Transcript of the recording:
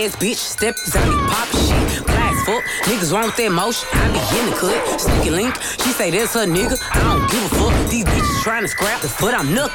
ass bitch, step zombie pop shit. Glass fuck, niggas want that motion. I be in the cut, sneaky link. She say that's her nigga. I don't give a fuck. These bitches trying to scrap the foot I'm knuckin'.